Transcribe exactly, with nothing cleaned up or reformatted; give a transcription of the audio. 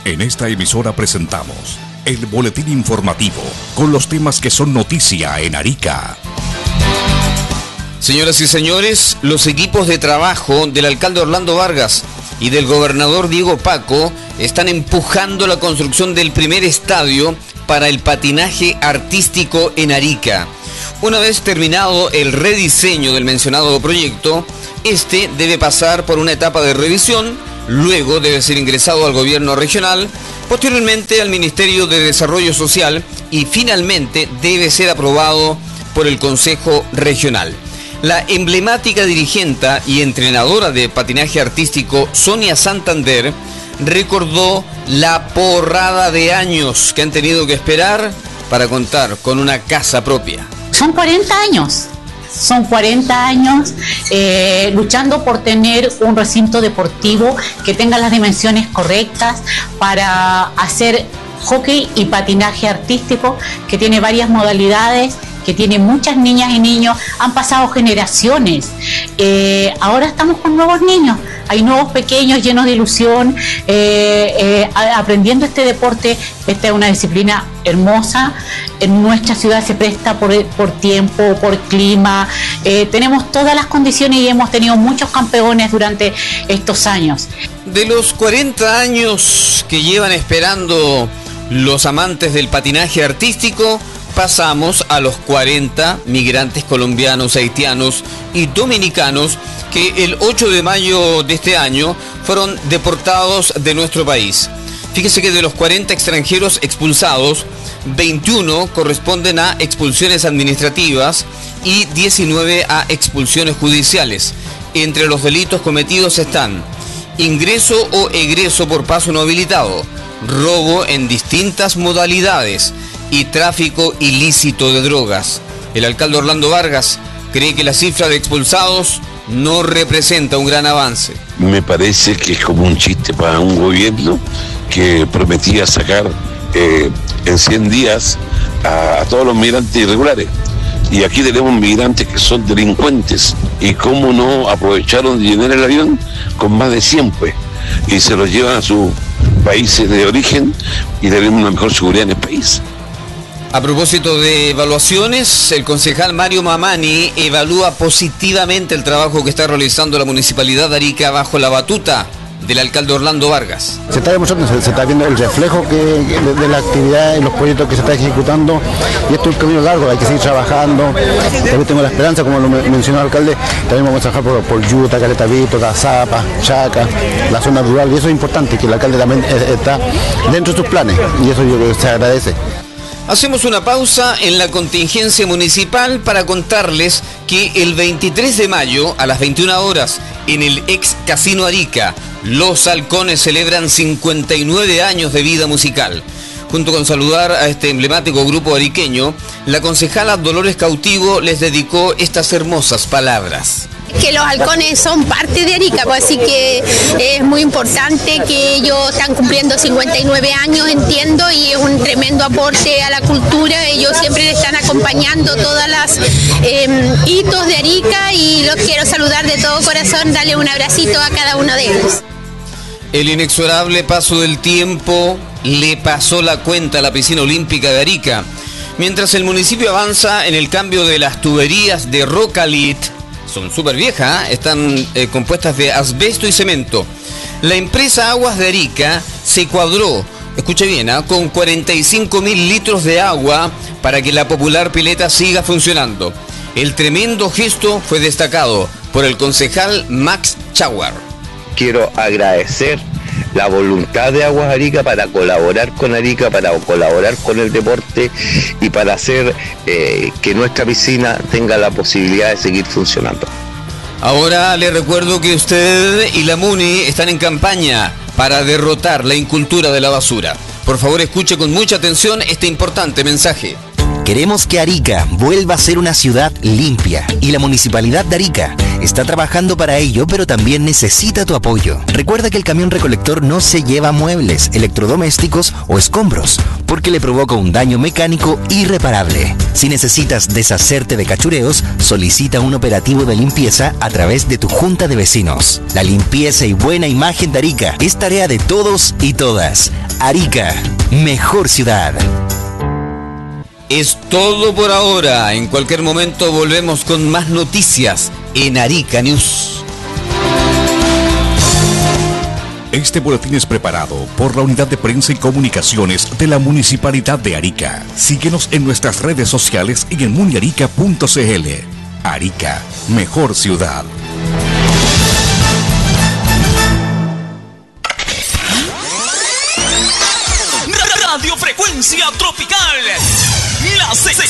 En esta emisora presentamos el boletín informativo con los temas que son noticia en Arica. Señoras y señores, los equipos de trabajo del alcalde Orlando Vargas y del gobernador Diego Paco están empujando la construcción del primer estadio para el patinaje artístico en Arica. Una vez terminado el rediseño del mencionado proyecto, este debe pasar por una etapa de revisión, luego debe ser ingresado al gobierno regional, posteriormente al Ministerio de Desarrollo Social y finalmente debe ser aprobado por el Consejo Regional. La emblemática dirigente y entrenadora de patinaje artístico Sonia Santander recordó la porrada de años que han tenido que esperar para contar con una casa propia. Son cuarenta años. Son cuarenta años eh, luchando por tener un recinto deportivo que tenga las dimensiones correctas para hacer hockey y patinaje artístico, que tiene varias modalidades, que tiene muchas niñas y niños, han pasado generaciones. Eh, ahora estamos con nuevos niños, hay nuevos pequeños llenos de ilusión, eh, eh, aprendiendo este deporte. Esta es una disciplina hermosa, en nuestra ciudad se presta por, por tiempo, por clima, eh, tenemos todas las condiciones y hemos tenido muchos campeones durante estos años. De los cuarenta años que llevan esperando los amantes del patinaje artístico, pasamos a los cuarenta migrantes colombianos, haitianos y dominicanos que el ocho de mayo de este año fueron deportados de nuestro país. Fíjese que de los cuarenta extranjeros expulsados, veintiuno corresponden a expulsiones administrativas y diecinueve a expulsiones judiciales. Entre los delitos cometidos están ingreso o egreso por paso no habilitado, robo en distintas modalidades y tráfico ilícito de drogas. El alcalde Orlando Vargas cree que la cifra de expulsados no representa un gran avance. Me parece que es como un chiste para un gobierno que prometía sacar eh, en cien días a, a todos los migrantes irregulares. Y aquí tenemos migrantes que son delincuentes. ¿Y cómo no aprovecharon de llenar el avión con más de cien, pues? Y se los llevan a sus países de origen y tenemos una mejor seguridad en el país. A propósito de evaluaciones, el concejal Mario Mamani evalúa positivamente el trabajo que está realizando la Municipalidad de Arica bajo la batuta del alcalde Orlando Vargas. Se está demostrando, se, se está viendo el reflejo que, de, de la actividad en los proyectos que se está ejecutando, y esto es un camino largo, hay que seguir trabajando. También tengo la esperanza, como lo mencionó el alcalde, también vamos a trabajar por, por Yuta, Caleta Vito, Zapa, Chaca, la zona rural, y eso es importante, que el alcalde también está dentro de sus planes, y eso yo creo que se agradece. Hacemos una pausa en la contingencia municipal para contarles que el veintitrés de mayo a las veintiuna horas en el ex Casino Arica, Los Halcones celebran cincuenta y nueve años de vida musical. Junto con saludar a este emblemático grupo ariqueño, la concejala Dolores Cautivo les dedicó estas hermosas palabras. Que los halcones son parte de Arica, pues, así que es muy importante que ellos están cumpliendo cincuenta y nueve años, entiendo, y es un tremendo aporte a la cultura. Ellos siempre le están acompañando todas las eh, hitos de Arica y los quiero saludar de todo corazón, darle un abracito a cada uno de ellos. El inexorable paso del tiempo le pasó la cuenta a la piscina olímpica de Arica. Mientras el municipio avanza en el cambio de las tuberías de Rocalit, son súper viejas, ¿eh? están eh, compuestas de asbesto y cemento. La empresa Aguas de Arica se cuadró, escuche bien, ¿eh? con cuarenta y cinco mil litros de agua para que la popular pileta siga funcionando. El tremendo gesto fue destacado por el concejal Max Chauar. Quiero agradecer la voluntad de Aguas Arica para colaborar con Arica, para colaborar con el deporte y para hacer eh, que nuestra piscina tenga la posibilidad de seguir funcionando. Ahora le recuerdo que usted y la MUNI están en campaña para derrotar la incultura de la basura. Por favor, escuche con mucha atención este importante mensaje. Queremos que Arica vuelva a ser una ciudad limpia y la Municipalidad de Arica está trabajando para ello, pero también necesita tu apoyo. Recuerda que el camión recolector no se lleva muebles, electrodomésticos o escombros, porque le provoca un daño mecánico irreparable. Si necesitas deshacerte de cachureos, solicita un operativo de limpieza a través de tu junta de vecinos. La limpieza y buena imagen de Arica es tarea de todos y todas. Arica, mejor ciudad. Es todo por ahora. En cualquier momento volvemos con más noticias en Arica News. Este boletín es preparado por la Unidad de Prensa y Comunicaciones de la Municipalidad de Arica. Síguenos en nuestras redes sociales y en muniarica punto c l. Arica, mejor ciudad.